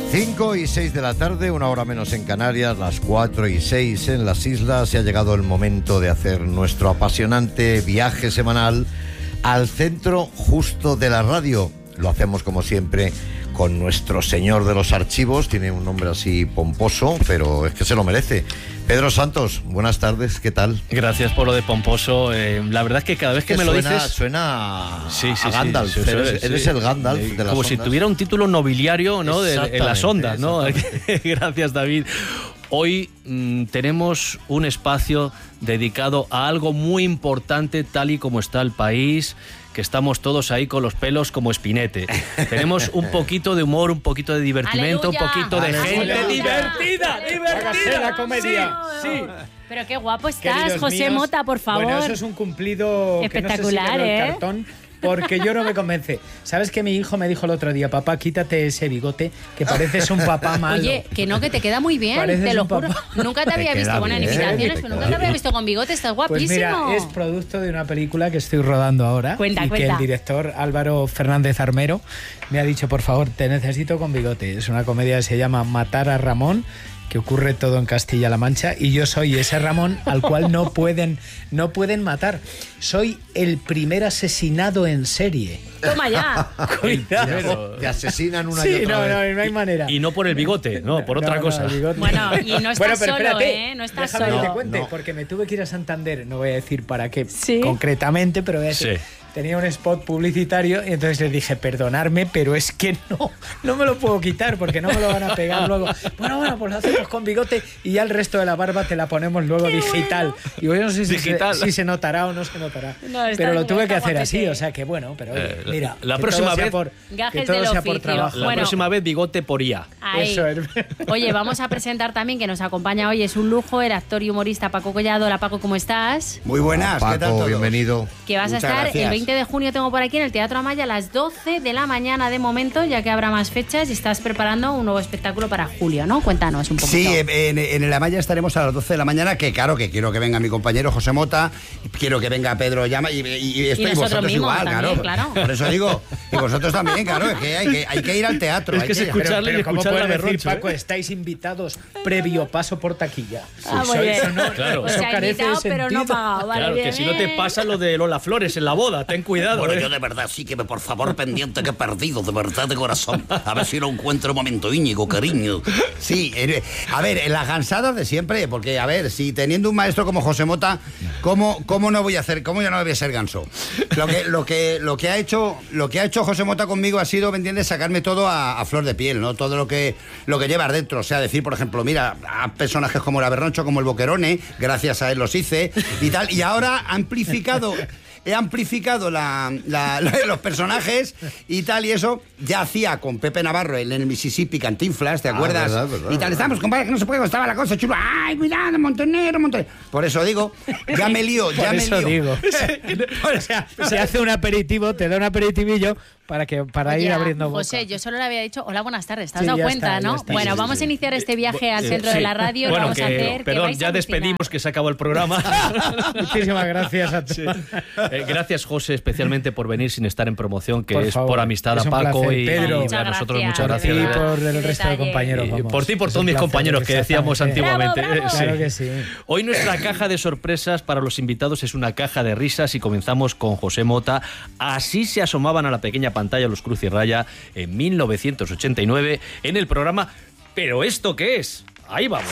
5:06 de la tarde, una hora menos en Canarias, las 4:06 en las islas. Se ha llegado el momento de hacer nuestro apasionante viaje semanal al centro justo de la radio. Lo hacemos como siempre con nuestro señor de los archivos. Tiene un nombre así pomposo, pero es que se lo merece. Pedro Santos, buenas tardes, ¿qué tal? Gracias por lo de pomposo. La verdad es que cada vez que me lo dices... Suena sí, a Gandalf. Sí, eres el Gandalf de las como ondas. Si tuviera un título nobiliario, ¿no? En las ondas, ¿no? Gracias, David. Hoy tenemos un espacio dedicado a algo muy importante, tal y como está el país, que estamos todos ahí con los pelos como espinete. Tenemos un poquito de humor, un poquito de divertimento, ¡Aleluya! un poquito de gente ¡Aleluya! divertida. La comedia. Sí. Pero qué guapo estás, Queridos José míos, Mota, por favor. Bueno, eso es un cumplido espectacular, que no sé si ¿eh? el cartón, porque yo no me convence. ¿Sabes que mi hijo me dijo el otro día, papá, quítate ese bigote, que pareces un papá malo? Oye, que no, que te queda muy bien, Pareces te lo un juro. papá. Nunca te había visto, bueno, en invitaciones, pero nunca te había visto con bigote, estás guapísimo. Pues mira, es producto de una película que estoy rodando ahora. Cuenta. Que el director Álvaro Fernández Armero me ha dicho, por favor, te necesito con bigote. Es una comedia que se llama Matar a Ramón, que ocurre todo en Castilla-La Mancha, y yo soy ese Ramón al cual no pueden matar. Soy el primer asesinado en serie. Toma ya. Cuidado. Te asesinan una y Sí, otra vez. no hay manera. Y no por el bigote, no, por otra cosa. el bigote. Bueno, y no estás pero solo, espérate, ¿eh? No estás déjame solo. que te cuente, No. porque me tuve que ir a Santander, no voy a decir para qué Sí. concretamente, pero voy a decir, Sí. tenía un spot publicitario y entonces les dije, perdonadme, pero es que no me lo puedo quitar porque no me lo van a pegar luego. Bueno, pues lo hacemos con bigote y ya el resto de la barba te la ponemos luego digital. Y yo no sé si se notará o no se notará. No, está pero lo muy tuve bien, que está hacer así, guapete. o sea que bueno, pero oye, mira, la que próxima todo sea vez- Gajes que todo del sea por oficio. trabajo. La Bueno. próxima vez bigote por IA. Ahí. Eso es. Oye, vamos a presentar también, que nos acompaña hoy, es un lujo, el actor y humorista Paco Collado. Hola, Paco, ¿cómo estás? Muy buenas, ¿qué tal Paco, todos? bienvenido. Que vas Muchas a estar gracias. el 20 de junio, tengo por aquí en el Teatro Amaya a las 12 de la mañana de momento, ya que habrá más fechas y estás preparando un nuevo espectáculo para julio, ¿no? Cuéntanos un poquito. Sí, en el Amaya estaremos a las 12 de la mañana, que claro, que quiero que venga mi compañero José Mota, quiero que venga Pedro Llama y nosotros vosotros mismos igual, también, claro. Por eso digo, y vosotros también, claro, es que hay que ir al teatro. Es hay que se escucha- Escucharle y Pero ¿cómo escuchar la puedes decir, berrocho, Paco, estáis invitados previo paso por taquilla? Ah, muy bien. Eso no, Claro. O eso sea, carece invitado, de pero no sentido. pagado. Vale, Claro, bien, que si no te bien. pasa lo de Lola Flores en la boda, ten cuidado. Bueno, ¿eh? yo de verdad sí que por favor pendiente que he perdido, de verdad de corazón. A ver si lo encuentro un momento, Íñigo, cariño. Sí, a ver, en las gansadas de siempre, porque a ver, si teniendo un maestro como José Mota, ¿cómo no voy a hacer, cómo ya no voy a ser ganso? Lo que ha hecho José Mota conmigo ha sido, ¿me entiendes?, sacarme todo a flor de piel, ¿no? Todo lo que llevas dentro, o sea, decir, por ejemplo, mira, a personajes como el Aberroncho, como el Boquerone, gracias a él los hice y tal, y ahora he amplificado los personajes y tal, y eso ya hacía con Pepe Navarro en el Mississippi Cantinflas, ¿te acuerdas? Verdad, y tal, estamos, compadre, que no se puede, estaba la cosa chulo. Ay, cuidado, Montenegro. Por eso digo, ya me lío. Por eso digo. O sea, se hace un aperitivo, te da un aperitivillo para ir Oye, abriendo boca. José, yo solo le había dicho hola, buenas tardes. ¿Te has Sí, dado ya cuenta, está, ya no? está, Bueno, sí, vamos sí. a iniciar este viaje al centro de la radio. Bueno, Vamos a hacer. que perdón, vais a ya alucinar. despedimos, que se acabó el programa. Muchísimas gracias a todos. Sí. Gracias, José, especialmente por venir sin estar en promoción, que Por es favor, por amistad es a un Paco placer, y Pedro. a nosotros Muchas muchas gracias. gracias. Y de verdad. por el resto de Detalle. compañeros, vamos. Por ti y por Es todos un mis placer, compañeros que decíamos exactamente. antiguamente. Bravo, bravo. Claro que sí. Hoy nuestra caja de sorpresas para los invitados es una caja de risas y comenzamos con José Mota. Así se asomaban a la pequeña pantalla los Cruz y Raya en 1989 en el programa ¿Pero esto qué es? Ahí vamos.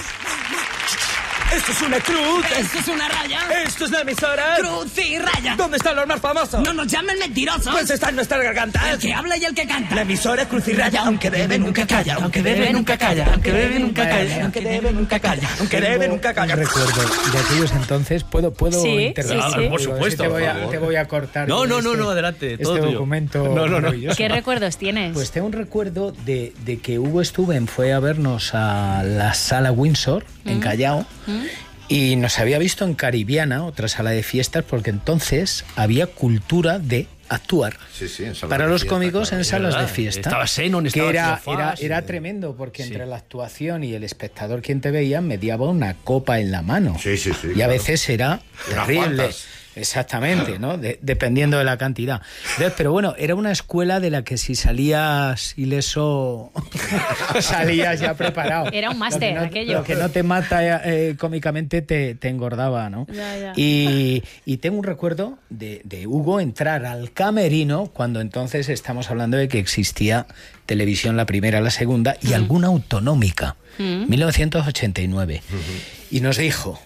Esto es una cruz. Esto es una raya. Esto es la emisora. Cruz y raya. ¿Dónde están los más famosos? No nos llamen mentirosos. Pues está en nuestras gargantas. El que habla y el que canta. La emisora es Cruz y Raya, aunque bebe nunca calla, aunque bebe nunca calla, aunque bebe nunca calla, aunque bebe nunca calla, aunque bebe nunca Un calla. recuerdo de aquellos entonces. ¿Puedo Sí, intervenir? sí, sí. Por supuesto, Te por voy a cortar. No, no, este- no, adelante. Todo Este tuyo. documento No. maravilloso. ¿Qué recuerdos tienes? Pues tengo un recuerdo de que Hugo Stuben fue a vernos a la Sala Windsor, en Callao, y nos había visto en Caribiana, otra sala de fiestas, porque entonces había cultura de actuar. Sí, en salas Para de los fiesta, cómicos claro. en salas de verdad. fiesta. Estaba Xenon, que estaba era, Cleofás, era tremendo, porque Sí. entre la actuación y el espectador quien te veía mediaba una copa en la mano. Sí, Y a claro. veces era Unas terrible. cuantas. Exactamente, ¿no? Dependiendo de la cantidad. Entonces, pero bueno, era una escuela de la que si salías ileso, salías ya preparado. Era un máster, aquello. Lo que no te mata cómicamente te engordaba, ¿no? Ya. Y tengo un recuerdo de Hugo entrar al camerino cuando entonces estamos hablando de que existía televisión, la primera, la segunda, y alguna autonómica, 1989. Y nos dijo,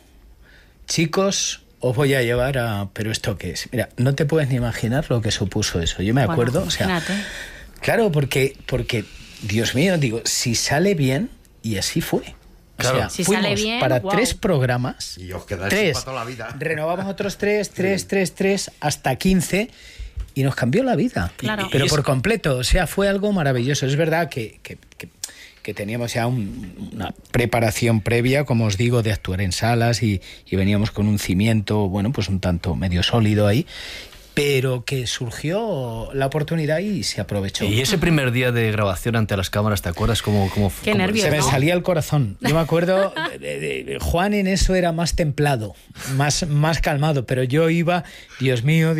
chicos, os voy a llevar a... ¿Pero esto qué es? Mira, no te puedes ni imaginar lo que supuso eso. Yo me acuerdo, o sea... Claro, porque, Dios mío, digo, si sale bien, y así fue. Claro. O sea, si fuimos sale bien, para wow. 3 programas. Y os quedáis 3, para toda la vida. Renovamos otros 3, hasta 15... Y nos cambió la vida, Claro. pero por completo, o sea, fue algo maravilloso. Es verdad que teníamos ya una preparación previa, como os digo, de actuar en salas y veníamos con un cimiento, bueno, pues un tanto medio sólido ahí, pero que surgió la oportunidad y se aprovechó. Y ese primer día de grabación ante las cámaras, ¿te acuerdas cómo Qué nervios, se me ¿no? salía el corazón. Yo me acuerdo, Juan en eso era más templado, más calmado, pero yo iba, Dios mío,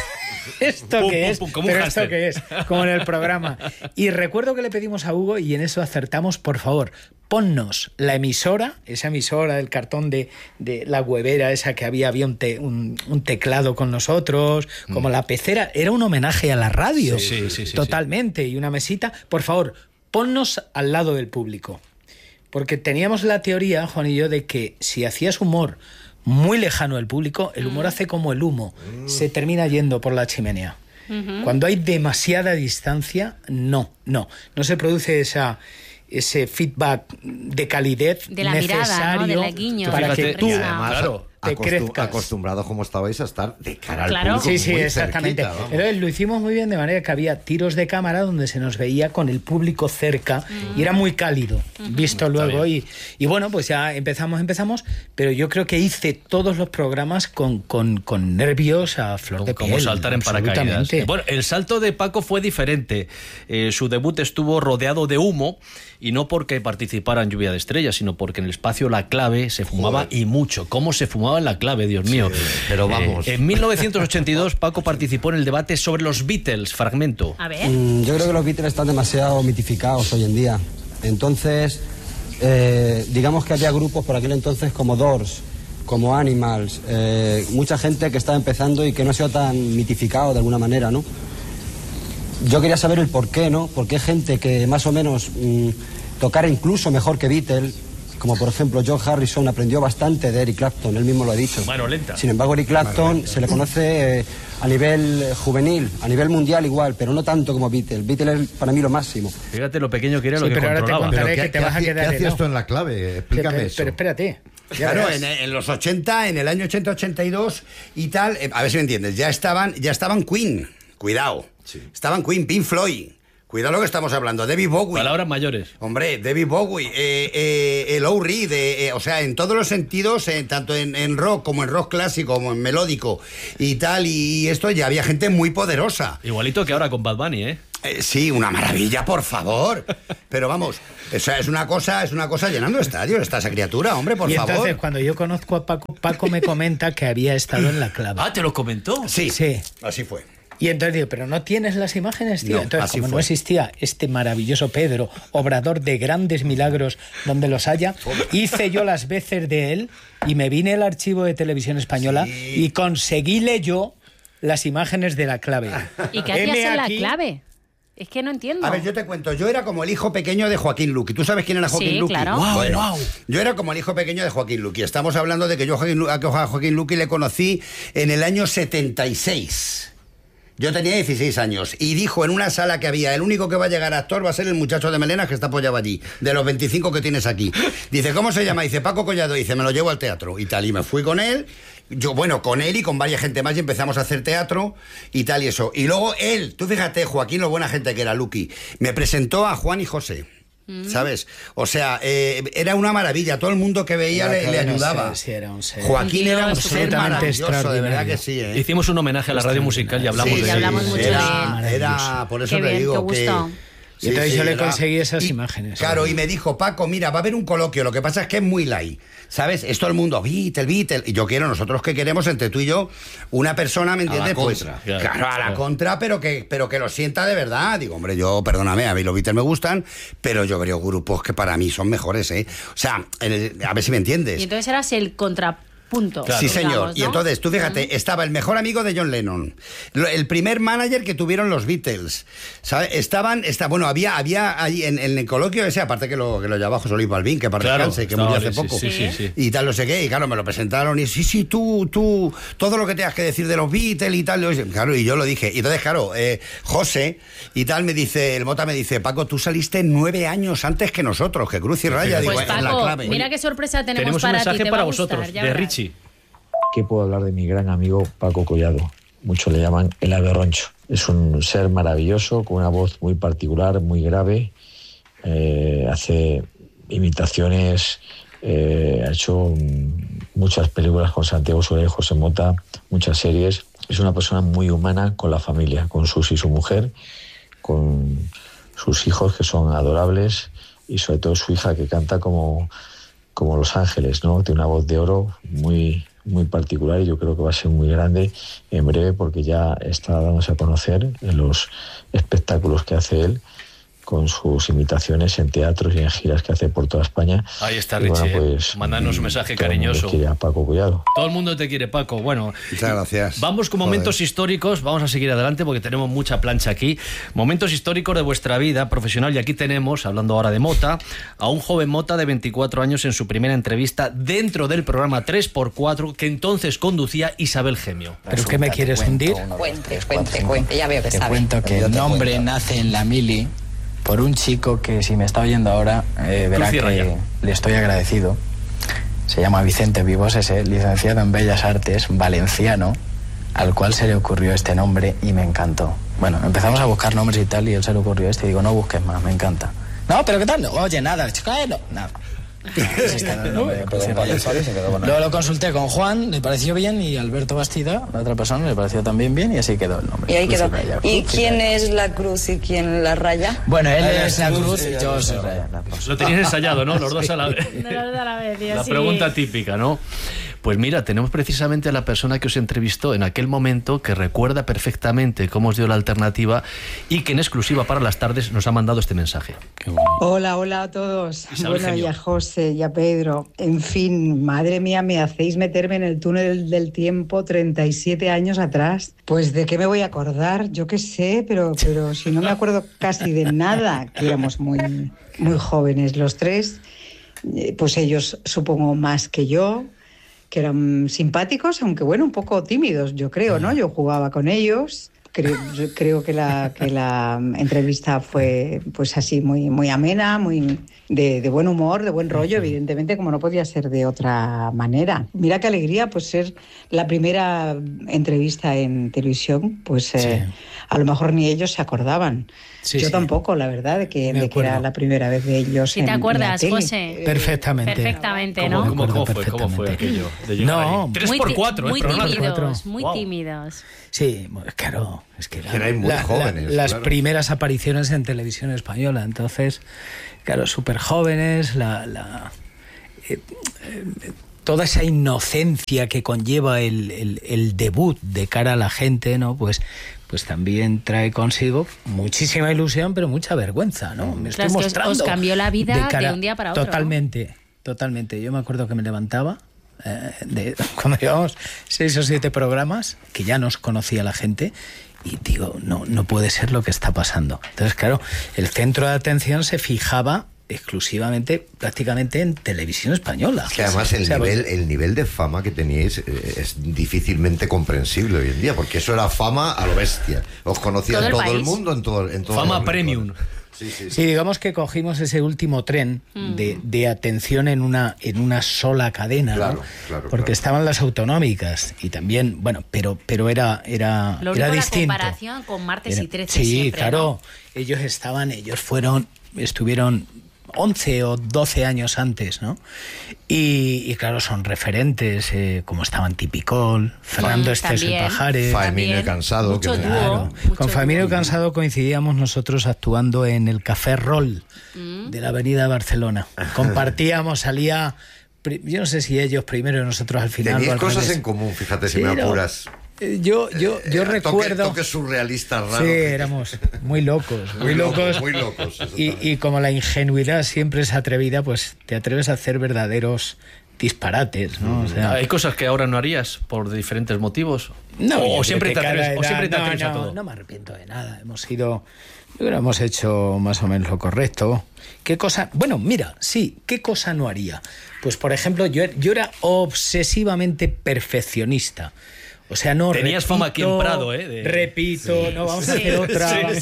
¿esto qué es? ¿Pero esto qué es? Como en el programa. Y recuerdo que le pedimos a Hugo, y en eso acertamos, por favor, ponnos la emisora, esa emisora del cartón de la huevera, esa que había un teclado con nosotros, como la pecera, era un homenaje a la radio, Sí, totalmente, y una mesita. Por favor, ponnos al lado del público. Porque teníamos la teoría, Juan y yo, de que si hacías humor muy lejano del público, el humor hace como el humo, se termina yendo por la chimenea. Cuando hay demasiada distancia, no se produce ese feedback de calidez de la necesario mirada, ¿no? Del guiño, para que tú Claro, te crezcas. acostumbrados como estabais a estar de cara al Claro. público. Sí, muy exactamente. cerquita, vamos. Entonces lo hicimos muy bien, de manera que había tiros de cámara donde se nos veía con el público cerca y era muy cálido, visto luego. Y bueno, pues ya empezamos, pero yo creo que hice todos los programas con nervios a flor de piel. Como saltar en paracaídas. Absolutamente. Bueno, el salto de Paco fue diferente. Su debut estuvo rodeado de humo, y no porque participara en Lluvia de Estrellas, sino porque en el espacio La Clave se fumaba y mucho. ¿Cómo se fumaba en La Clave, Dios mío? Pero vamos. En 1982 Paco participó en el debate sobre los Beatles, fragmento. A ver. Yo creo que los Beatles están demasiado mitificados hoy en día. Entonces, digamos que había grupos por aquel entonces como Doors, como Animals, mucha gente que estaba empezando y que no ha sido tan mitificado de alguna manera, ¿no? Yo quería saber el por qué, ¿no? Por qué gente que más o menos tocara incluso mejor que Beatles, como por ejemplo George Harrison, aprendió bastante de Eric Clapton, él mismo lo ha dicho. Mano lenta. Sin embargo, Eric Clapton se le conoce a nivel juvenil, a nivel mundial igual, pero no tanto como Beatles. Beatles es para mí lo máximo. Fíjate lo pequeño que era, Sí, lo que pero ahora te controlaba. contaré ¿Qué, que te vas a quedar ¿qué hacías helado. tú en La Clave? Explícame eso. Pero espérate. Ya Claro, verás. en los 80, en el año 80-82 y tal, a ver si me entiendes, ya estaban Queen, cuidado. Estaban Queen, Pink Floyd. Cuidado lo que estamos hablando, David Bowie. Palabras mayores. Hombre, David Bowie, Lou Reed, o sea, en todos los sentidos, tanto en rock como en rock clásico, como en melódico y tal, y esto ya había gente muy poderosa. Igualito que ahora con Bad Bunny, ¿eh? Sí, una maravilla, por favor. Pero vamos, o sea, es una cosa llenando estadios, esa criatura, hombre, por y favor. entonces, cuando yo conozco a Paco me comenta que había estado en La Clave. Ah, ¿te lo comentó? Sí, Sí. así fue. Y entonces digo, ¿pero no tienes las imágenes, tío? No, Entonces, así como no fue. existía este maravilloso Pedro, obrador de grandes milagros donde los haya, hice yo las veces de él y me vine al archivo de Televisión Española y conseguíle yo las imágenes de La Clave. ¿Y qué hacías en La aquí. Clave? Es que no entiendo. A ver, yo te cuento, yo era como el hijo pequeño de Joaquín Luqui. ¿Tú sabes quién era Joaquín Sí, Luqui? claro. Bueno, yo era como el hijo pequeño de Joaquín Luqui. Estamos hablando de que yo a Joaquín Luqui le conocí en el año 76. Yo tenía 16 años y dijo en una sala que había, el único que va a llegar a actor va a ser el muchacho de melenas que está apoyado allí, de los 25 que tienes aquí. Dice, ¿cómo se llama? Dice, Paco Collado. Dice, me lo llevo al teatro y tal. Y me fui con él, con él y con varias gente más y empezamos a hacer teatro y tal y eso. Y luego él, tú fíjate, Joaquín, lo buena gente que era, Luqui, me presentó a Juan y José. ¿Sabes? O sea, era una maravilla. Todo el mundo que veía le ayudaba. Sí, era un ser. Joaquín era un ser absolutamente maravilloso, de verdad extraordinario. que sí, ¿eh? Hicimos un homenaje a la radio musical y hablamos Sí, de hablamos mucho de él. era por eso Qué te bien, digo qué gusto. Y entonces yo le claro. conseguí esas imágenes. Claro, y me dijo, Paco, mira, va a haber un coloquio, lo que pasa es que es muy light, ¿sabes? Es todo el mundo, Beatle, y yo quiero, nosotros que queremos entre tú y yo, una persona, ¿me entiendes? Pues, claro, a la contra, pero que lo sienta de verdad. Digo, hombre, yo, perdóname, a mí los Beatles me gustan, pero yo creo grupos que para mí son mejores, ¿eh? O sea, a ver si me entiendes. Y entonces eras el contrapunto. Claro. Sí, señor. Digamos, ¿no? Y entonces, tú fíjate, estaba el mejor amigo de John Lennon, el primer manager que tuvieron los Beatles, ¿sabes? Bueno, había ahí en el coloquio ese, aparte que lo llevaba José Luis Balbín, que para descanse, que murió hace poco. Sí. Y tal, no sé qué, y claro, me lo presentaron, y sí, tú, todo lo que tengas que decir de los Beatles y tal, claro, y yo lo dije. Y entonces, claro, José y tal me dice, el Mota me dice, Paco, tú saliste 9 años antes que nosotros, que cruz y raya, Pues digo, Paco, es la clave. mira qué sorpresa tenemos un para mensaje ti. Te para va a gustar, vosotros, ya de verás. Richie. ¿Qué puedo hablar de mi gran amigo Paco Collado? Muchos le llaman el ave roncho. Es un ser maravilloso, con una voz muy particular, muy grave. Hace imitaciones, ha hecho muchas películas con Santiago Segura y José Mota, muchas series. Es una persona muy humana con la familia, con Susi y su mujer, con sus hijos que son adorables y sobre todo su hija que canta como Los Ángeles, ¿no? Tiene una voz de oro muy particular y yo creo que va a ser muy grande en breve porque ya está dándose a conocer en los espectáculos que hace él con sus imitaciones en teatros y en giras que hace por toda España. Ahí está Y Richie, bueno, pues, mándanos un mensaje todo el mundo cariñoso. quiere a Paco Collado. Todo el mundo te quiere, Paco. Bueno, muchas gracias. Vamos con momentos históricos, vamos a seguir adelante porque tenemos mucha plancha aquí. Momentos históricos de vuestra vida profesional y aquí tenemos, hablando ahora de Mota, a un joven Mota de 24 años en su primera entrevista dentro del programa 3x4 que entonces conducía Isabel Gemio. ¿Pero qué me quieres hundir? Cuente, ya veo que Te sabe. cuento que el nombre nace en la mili por un chico que, si me está oyendo ahora, verá que le estoy agradecido. Se llama Vicente Vivos, licenciado en Bellas Artes, valenciano, al cual se le ocurrió este nombre y me encantó. Bueno, empezamos a buscar nombres y tal, y él se le ocurrió este y digo, no busques más, me encanta. No, pero ¿qué tal? Oye, nada, no, nada. Luego lo consulté con Juan, le pareció bien, y Alberto Bastida, la otra persona, le pareció también bien, y así quedó el nombre. Y ahí quedó. Raya, ¿Y quién es la cruz y quién la raya? Bueno, él es la cruz y yo soy raya. Lo tenías ensayado, ¿no? Los dos a la vez. La pregunta típica, ¿no? Pues mira, tenemos precisamente a la persona que os entrevistó en aquel momento, que recuerda perfectamente cómo os dio la alternativa y que en exclusiva para las tardes nos ha mandado este mensaje. Hola a todos. Isabel Bueno, Gemio. y a José y a Pedro. En fin, madre mía, me hacéis meterme en el túnel del tiempo 37 años atrás. Pues ¿de qué me voy a acordar? Yo qué sé, pero si no me acuerdo casi de nada, que éramos muy jóvenes los tres. Pues ellos supongo más que yo, que eran simpáticos, aunque bueno, un poco tímidos, yo creo, ¿no? Yo jugaba con ellos. Creo que la entrevista fue pues así muy amena, muy de buen humor, de buen rollo, evidentemente, como no podía ser de otra manera. Mira qué alegría pues ser la primera entrevista en televisión, pues a lo mejor ni ellos se acordaban. Yo tampoco, la verdad, de que era la primera vez de ellos. Si te acuerdas, José. Perfectamente, ¿no? ¿Cómo fue aquello? De llegar ahí? 3x4, muy tímidos. Sí, claro. Es que erais muy jóvenes. Las claro. primeras apariciones en televisión española. Entonces, claro, súper jóvenes, toda esa inocencia que conlleva el debut de cara a la gente, ¿no? Pues también trae consigo muchísima ilusión, pero mucha vergüenza, ¿no? Me estoy mostrando. Os cambió la vida de un día para otro. Totalmente. Yo me acuerdo que me levantaba cuando llevamos 6 o 7 programas, que ya nos conocía la gente, y digo, no puede ser lo que está pasando. Entonces, claro, el centro de atención se fijaba exclusivamente, prácticamente, en televisión española. Es que además el nivel de fama que teníais es difícilmente comprensible hoy en día, porque eso era fama a lo bestia. Os conocía todo el mundo en todo fama premium. Sí, digamos que cogimos ese último tren de atención en una sola cadena, claro, ¿no? Porque estaban las autonómicas y también, bueno, pero era distinto. La comparación con Martes y 13 sí, siempre, claro. ¿no? Estuvieron 11 o 12 años antes, ¿no? Y claro, son referentes, como estaban Tipicol, Fernando Esteso y Pajares, Faemino y Cansado. Con Faemino y Cansado coincidíamos nosotros actuando en el Café Roll de la Avenida de Barcelona. Compartíamos, salía, yo no sé si ellos primero y nosotros al final. Teníais cosas en común, fíjate, si me apuras. Yo recuerdo... Toques surrealistas raros. Sí, éramos muy locos. Muy locos. Y como la ingenuidad siempre es atrevida, pues te atreves a hacer verdaderos disparates, ¿no? O sea, ¿hay cosas que ahora no harías por diferentes motivos? No, o siempre te atreves a todo. No me arrepiento de nada. Hemos hecho más o menos lo correcto. ¿Qué cosa? Bueno, mira, sí, ¿qué cosa no haría? Pues, por ejemplo, yo era obsesivamente perfeccionista. O sea, no tenías fama aquí en Prado, vamos a hacer otra, vamos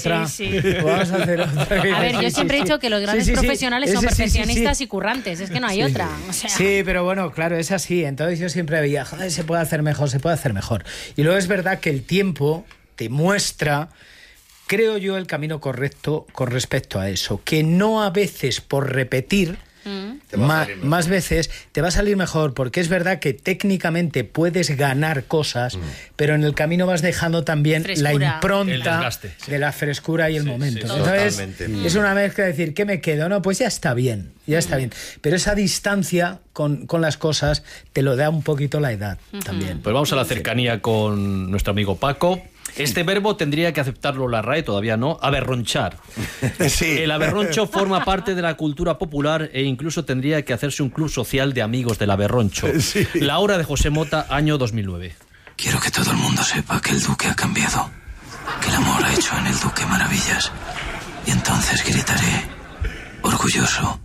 a hacer otra. A ver, yo siempre he dicho que los grandes profesionales son perfeccionistas y currantes, es que no hay otra. O sea. Sí, pero bueno, claro, es así. Entonces yo siempre veía, joder, se puede hacer mejor. Y luego es verdad que el tiempo te muestra, creo yo, el camino correcto con respecto a eso, que no a veces por repetir... Más veces te va a salir mejor, porque es verdad que técnicamente puedes ganar cosas, pero en el camino vas dejando también la impronta de la frescura y el momento. Entonces es una mezcla de decir, ¿qué me quedo? No, pues ya está bien. Pero esa distancia con las cosas te lo da un poquito la edad también. Pues vamos a la cercanía con nuestro amigo Paco. Este verbo tendría que aceptarlo la RAE, todavía no, aberronchar. Sí. El aberroncho forma parte de la cultura popular e incluso tendría que hacerse un club social de amigos del aberroncho. Sí. La obra de José Mota, año 2009. Quiero que todo el mundo sepa que el Duque ha cambiado, que el amor ha hecho en el Duque maravillas. Y entonces gritaré, orgulloso,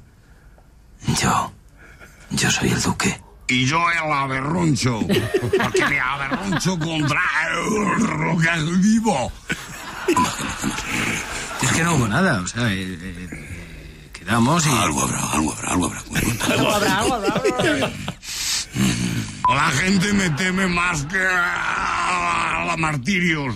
yo soy el Duque. Y yo el aberroncho, porque me aberroncho contra lo que es vivo. Es que no hubo nada, o sea, quedamos y... Algo habrá. La gente me teme más que a la martirios.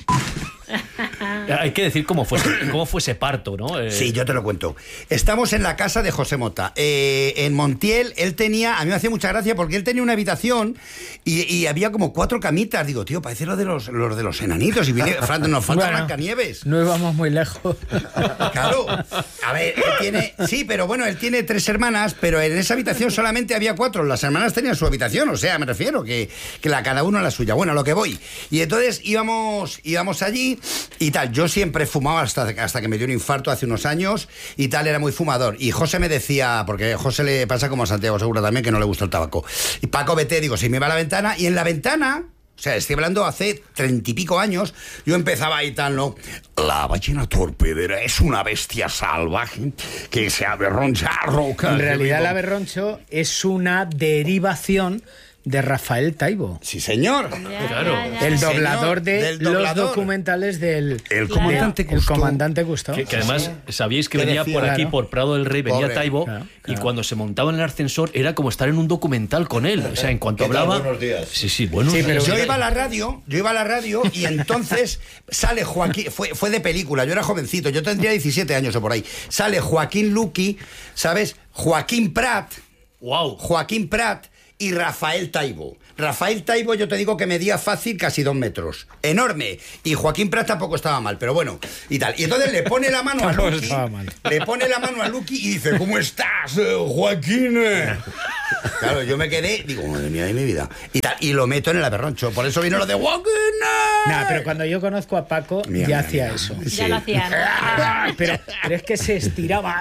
Hay que decir cómo fue ese parto, ¿no? Sí, yo te lo cuento. Estamos en la casa de José Mota. En Montiel, él tenía... A mí me hacía mucha gracia porque él tenía una habitación y había como 4 camitas. Digo, tío, parece los de los enanitos. Y viene, nos falta Blancanieves. No íbamos muy lejos. Claro. A ver, él tiene... Sí, pero bueno, él tiene 3 hermanas, pero en esa habitación solamente había 4. Las hermanas tenían su habitación, o sea, me refiero, que cada uno la suya. Bueno, a lo que voy. Y entonces íbamos allí y tal. Yo siempre fumaba hasta que me dio un infarto hace unos años y tal, era muy fumador. Y José me decía, porque a José le pasa como a Santiago Segura también, que no le gusta el tabaco. Y Paco, vete, digo, si me iba a la ventana, y en la ventana... O sea, estoy hablando hace 30 y pico años, yo empezaba ahí tal, ¿no? La ballena torpedera es una bestia salvaje que se aberroncha a roca. En realidad el aberroncho es una derivación de Rafael Taibo. Sí, señor. Claro. El doblador de los documentales del comandante Cousteau. Que además, sabíais que venía por aquí, por Prado del Rey, venía Taibo, y cuando se montaba en el ascensor era como estar en un documental con él. O sea, en cuanto hablaba... Buenos días. Sí, buenos días. Pero yo iba a la radio y entonces sale Joaquín, fue de película, yo era jovencito, yo tendría 17 años o por ahí. Sale Joaquín Luqui, ¿sabes? Joaquín Prat. Wow. Joaquín Prat y Rafael Taibo. Rafael Taibo, yo te digo que medía fácil casi 2 metros. Enorme. Y Joaquín Prat tampoco estaba mal, pero bueno, y tal. Y entonces le pone la mano a Luqui. Le pone la mano a Luqui y dice, ¿cómo estás, Joaquín? Claro, yo me quedé, digo, madre mía de mi vida. Y tal, y lo meto en el aberroncho. Por eso vino lo de Joaquín. Nah, pero cuando yo conozco a Paco, ya hacía eso. Sí. Ya lo hacía. Pero es que se estiraba.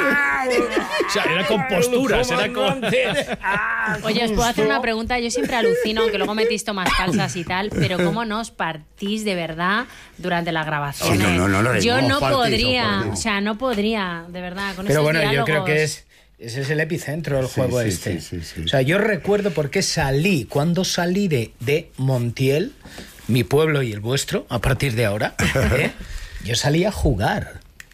O sea, era con posturas, era con... Oye, os puedo hacer una pregunta. Yo siempre alucino, aunque luego metís tomas falsas y tal, pero ¿cómo no os partís de verdad durante la grabación? Yo no podría, o sea, no podría, de verdad, con pero esos bueno, diálogos. yo creo que ese es el epicentro del juego este. Sí. O sea, yo recuerdo por qué cuando salí de Montiel, mi pueblo y el vuestro, a partir de ahora, yo salí a jugar.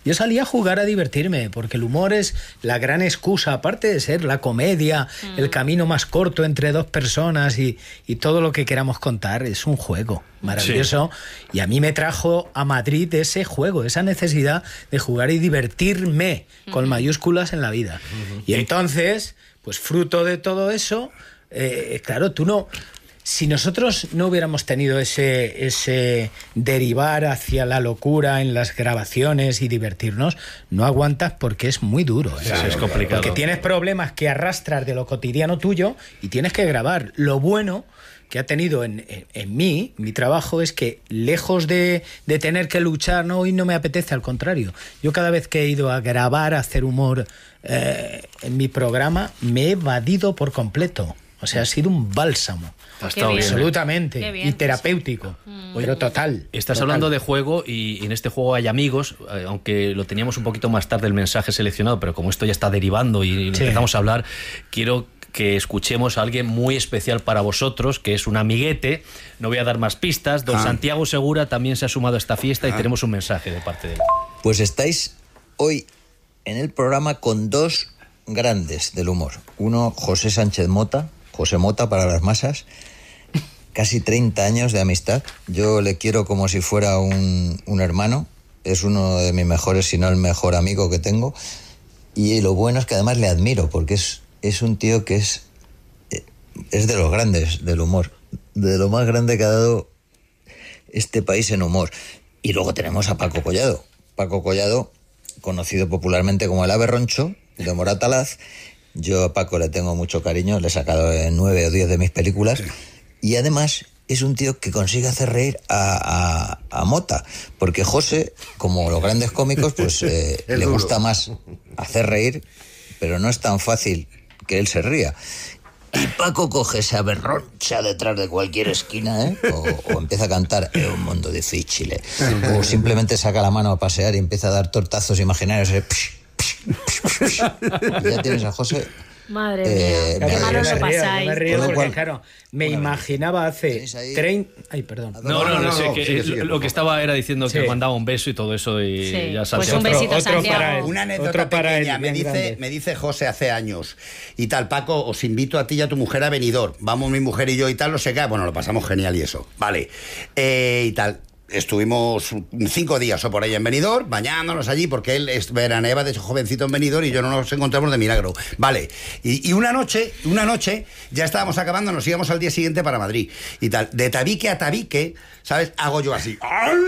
Yo salía a jugar, a divertirme, porque el humor es la gran excusa, aparte de ser la comedia, el camino más corto entre dos personas y todo lo que queramos contar, es un juego maravilloso. Sí. Y a mí me trajo a Madrid ese juego, esa necesidad de jugar y divertirme, con mayúsculas, en la vida. Y entonces, pues fruto de todo eso, claro, tú no... Si nosotros no hubiéramos tenido ese derivar hacia la locura en las grabaciones y divertirnos, no aguantas, porque es muy duro. Claro, es complicado. Porque tienes problemas que arrastras de lo cotidiano tuyo y tienes que grabar. Lo bueno que ha tenido en mí, mi trabajo, es que lejos de tener que luchar, no, hoy no me apetece, al contrario. Yo cada vez que he ido a grabar, a hacer humor en mi programa, me he evadido por completo. O sea, ha sido un bálsamo. Ha estado bien, absolutamente, bien, y terapéutico, pero total. Estás total. hablando de juego, y en este juego hay amigos, aunque lo teníamos un poquito más tarde el mensaje seleccionado, pero como esto ya está derivando y empezamos a hablar, quiero que escuchemos a alguien muy especial para vosotros, que es un amiguete. No voy a dar más pistas. Don Santiago Segura también se ha sumado a esta fiesta y tenemos un mensaje de parte de él. Pues estáis hoy en el programa con dos grandes del humor. Uno, José Sánchez Mota, José Mota para las masas, casi 30 años de amistad. Yo le quiero como si fuera un hermano, es uno de mis mejores, si no el mejor amigo que tengo, y lo bueno es que además le admiro, porque es un tío que es de los grandes del humor, de lo más grande que ha dado este país en humor. Y luego tenemos a Paco Collado. Paco Collado, conocido popularmente como el Ave Roncho, de Moratalaz. Yo a Paco le tengo mucho cariño, le he sacado 9 o 10 de mis películas, y además es un tío que consigue hacer reír a Mota, porque José, como los grandes cómicos, pues le gusta más hacer reír, pero no es tan fácil que él se ría. Y Paco coge esa berroncha detrás de cualquier esquina, o empieza a cantar "Es un mundo difícil", o simplemente saca la mano a pasear y empieza a dar tortazos imaginarios, y ya tienes a José. Madre mía, qué malo lo pasáis. Me río porque, claro, me imaginaba hace 30... Ay, perdón. No, sé que lo que estaba era diciendo que mandaba un beso y todo eso, y ya sabes. Pues un besito, Santiago. Una anécdota pequeña, me dice José hace años, y tal, Paco, os invito a ti y a tu mujer a Benidorm. Vamos mi mujer y yo y tal, no sé qué. Bueno, lo pasamos genial y eso. Vale. Y tal. Estuvimos 5 días o por ahí en Benidorm, bañándonos allí, porque él veraneaba de jovencito en Benidorm y yo no nos encontramos de milagro. Vale, y una noche ya estábamos acabando, nos íbamos al día siguiente para Madrid y tal. De tabique a tabique, ¿sabes? Hago yo así.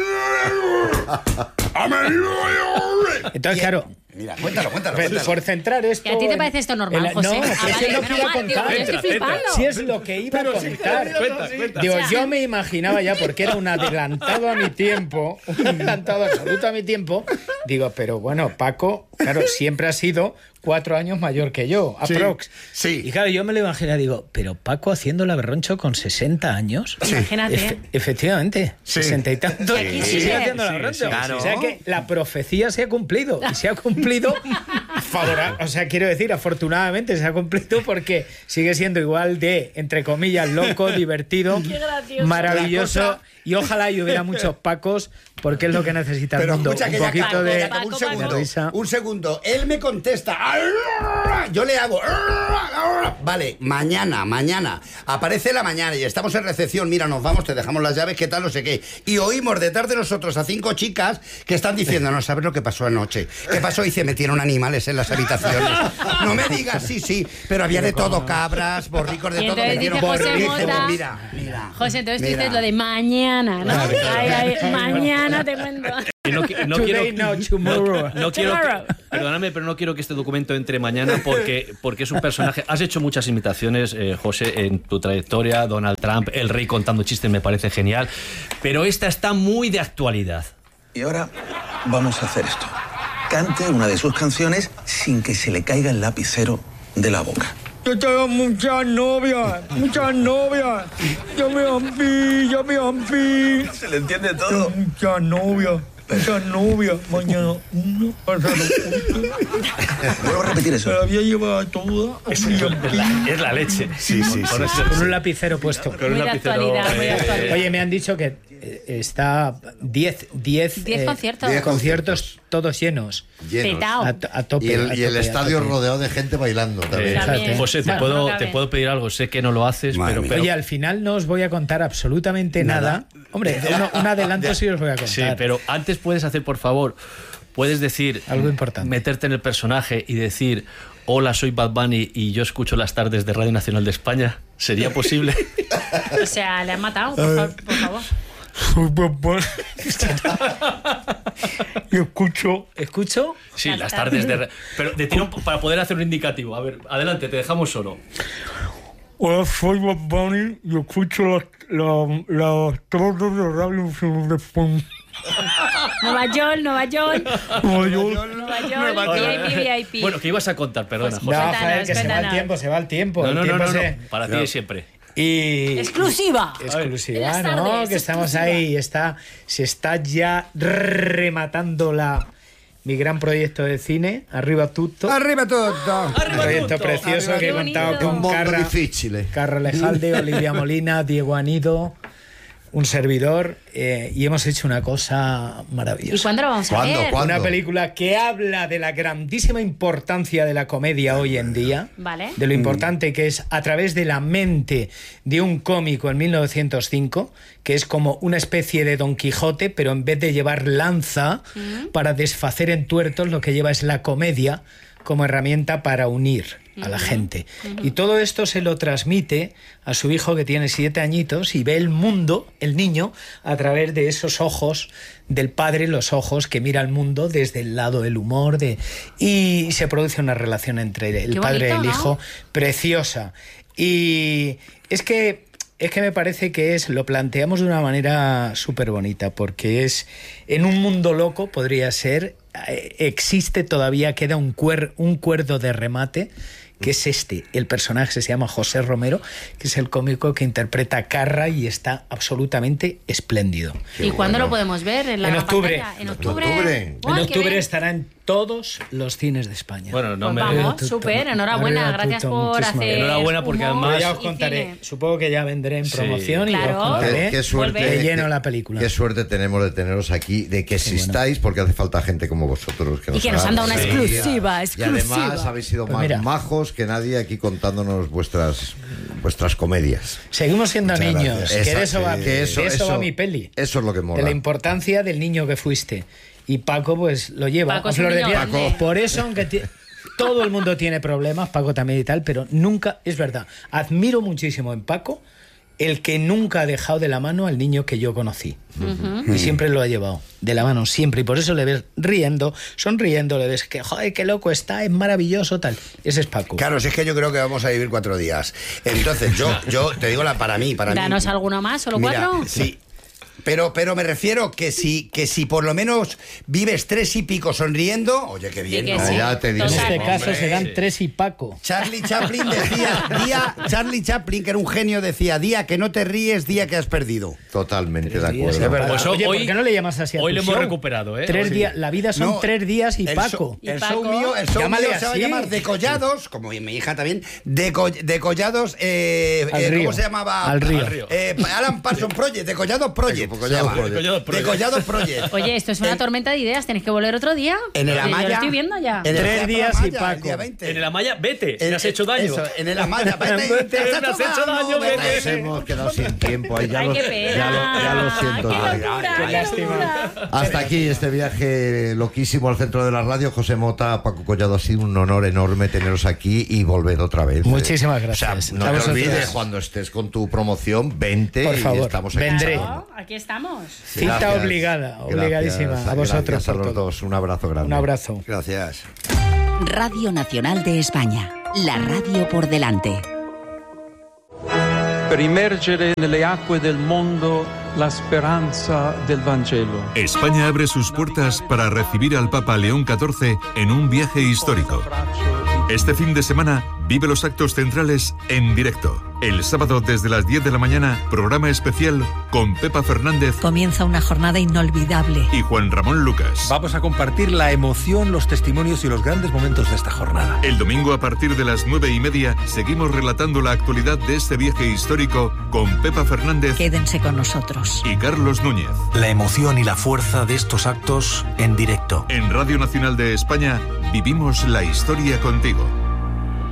Entonces, claro... Mira, cuéntalo. Por centrar esto... ¿Y a ti te parece esto normal, José? No, es lo que iba a contar. Yo estoy flipando. Si es lo que iba a contar. Digo, yo me imaginaba ya, porque era un adelantado a mi tiempo, un adelantado absoluto a mi tiempo. Digo, pero bueno, Paco, claro, siempre ha sido 4 años mayor que yo, aprox. Sí. Y claro, yo me lo imaginé, digo, pero Paco haciendo el Aberroncho con 60 años. Sí. Imagínate. Efectivamente, 60 y tantos. Y sigue haciendo el Aberroncho. Claro. O sea que la profecía se ha cumplido. Y se ha cumplido favorable. O sea, quiero decir, afortunadamente se ha cumplido, porque sigue siendo igual de, entre comillas, loco, divertido, maravilloso. Y ojalá y hubiera muchos Pacos, porque es lo que necesita el mundo. Escucha, un poquito de Paco. Un segundo. Él me contesta. Yo le hago. Vale, mañana. Aparece la mañana y estamos en recepción. Mira, nos vamos, te dejamos las llaves, qué tal, no sé qué. Y oímos detrás de nosotros a 5 chicas que están diciendo, no sabes lo que pasó anoche. ¿Qué pasó? Y se metieron animales en las habitaciones. No me digas, sí, pero había de todo, cabras, borricos, de y todo. Entonces dice José Mota, mira. José, entonces tú dices lo de mañana, ¿no? Mañana te cuento. No quiero, perdóname, pero no quiero que este documento entre mañana, porque es un personaje. Has hecho muchas imitaciones, José, en tu trayectoria. Donald Trump, el rey contando chistes, me parece genial, pero esta está muy de actualidad. Y ahora vamos a hacer esto. Cante una de sus canciones sin que se le caiga el lapicero de la boca. Yo tengo muchas novias. Yo me ampí. Se le entiende todo. Muchas novias. Mañana uno, pasado otro. Vuelvo a repetir eso. Se la había llevado toda. Es la leche. Sí. Con un lapicero puesto. Muy de actualidad. Oye, me han dicho que está 10 conciertos todos llenos. A tope. Y el estadio rodeado de gente bailando también. José, te puedo pedir algo, sé que no lo haces, pero... Oye, al final no os voy a contar absolutamente nada. Hombre, un adelanto sí os voy a contar. Sí, pero antes puedes hacer, por favor, puedes decir... Algo importante. Meterte en el personaje y decir... Hola, soy Bad Bunny y yo escucho las tardes de Radio Nacional de España. ¿Sería posible? O sea, le han matado, por favor. Soy Bad Bunny. Y ¿Escucho? Sí, las tardes de... Pero de tiro para poder hacer un indicativo. A ver, adelante, te dejamos solo. Hola, soy Bad Bunny y escucho las tardes de Radio Nacional de España. Nueva York, VIP. Bueno, ¿qué ibas a contar? Perdona, José. No, joder, que se va el tiempo. No. Para ti siempre. Y exclusiva, ¿no? Que estamos ahí, se está ya rematando mi gran proyecto de cine, Arriba Tutto. Un proyecto precioso que he contado con Carra Alejalde, Olivia Molina, Diego Anido, un servidor, y hemos hecho una cosa maravillosa. ¿Y cuándo lo vamos a ver? Una película que habla de la grandísima importancia de la comedia hoy en día, ¿vale? De lo importante que es a través de la mente de un cómico en 1905, que es como una especie de Don Quijote, pero en vez de llevar lanza para desfacer en tuertos, lo que lleva es la comedia como herramienta para unir a la gente. Y todo esto se lo transmite a su hijo, que tiene 7 añitos, y ve el mundo, el niño, a través de esos ojos del padre, los ojos que mira el mundo desde el lado del humor, y se produce una relación entre el padre y el hijo, ¿no? Preciosa. Y es que me parece que lo planteamos de una manera súper bonita, porque es, en un mundo loco podría ser, existe todavía, queda un cuerdo de remate, que es el personaje se llama José Romero, que es el cómico que interpreta a Carra y está absolutamente espléndido. ¿Y cuándo lo podemos ver? En octubre. ¿En octubre? En octubre estará en todos los cines de España. Bueno, vamos, súper, enhorabuena, gracias por hacer. Enhorabuena, porque además ya os contaré. Supongo que ya vendré en promoción y claro. os contaré. Qué suerte, de lleno la película. Qué suerte tenemos de teneros aquí, de que existáis, porque hace falta gente como vosotros que y que nos han dado una exclusiva. Y además habéis sido más majos que nadie aquí contándonos vuestras comedias. Seguimos siendo Muchas niños, gracias. que eso va mi peli. Eso es lo que mola. De la importancia del niño que fuiste. Y Paco pues lo lleva Paco a flor de piel. Por eso, aunque todo el mundo tiene problemas, Paco también y tal, pero nunca, es verdad, admiro muchísimo en Paco el que nunca ha dejado de la mano al niño que yo conocí. Y siempre lo ha llevado de la mano, siempre. Y por eso le ves riendo, sonriendo, le ves que, joder, qué loco está, es maravilloso, tal. Ese es Paco. Claro, si es que yo creo que vamos a vivir 4 días. Entonces, yo te digo para mí. Danos alguno más, ¿solo 4? Sí. Pero me refiero que si por lo menos vives 3 y pico sonriendo, oye, qué bien, ¿no? Sí. Ya te digo. En este caso serán 3 y Paco. Charlie Chaplin, que era un genio, decía, día que no te ríes, día que has perdido. Totalmente de acuerdo. Pues oye, ¿por qué no le llamas así a hoy tu lo hemos show? recuperado, ¿eh? 3 días, la vida son 3 días y Paco. El show mío se va a llamar Decollados, como mi hija también, Decollados, ¿cómo se llamaba? Al río. Alan Parsons Project, Decollados Project. Decollados Project. Oye, esto es una tormenta de ideas, tenéis que volver otro día. En el Amaya. Yo lo estoy viendo ya. 3 días y Paco. En el Amaya, vete, me has hecho daño. Eso, en el Amaya, vete. Me has hecho daño, vete. Nos hemos quedado sin tiempo. Ahí ya, Ay, qué pena. ya lo siento. Qué lástima. Hasta aquí este viaje loquísimo al centro de la radio. José Mota, Paco Collado, ha sido un honor enorme teneros aquí y volver otra vez. Muchísimas gracias. O sea, no te olvides, cuando estés con tu promoción, vente. Por favor, y estamos aquí. vendré. Claro, aquí estamos. Cita obligadísima. A vosotros. Gracias a los dos. Un abrazo grande. Un abrazo. Gracias. Radio Nacional de España. La radio por delante. Per immergere nelle acque del mondo la speranza del Vangelo. España abre sus puertas para recibir al Papa León XIV en un viaje histórico. Este fin de semana vive los actos centrales en directo. El sábado desde las 10 de la mañana, programa especial con Pepa Fernández. Comienza una jornada inolvidable. Y Juan Ramón Lucas. Vamos a compartir la emoción, los testimonios y los grandes momentos de esta jornada. El domingo a partir de las 9:30 seguimos relatando la actualidad de este viaje histórico con Pepa Fernández. Quédense con nosotros. Y Carlos Núñez. La emoción y la fuerza de estos actos en directo. En Radio Nacional de España vivimos la historia contigo.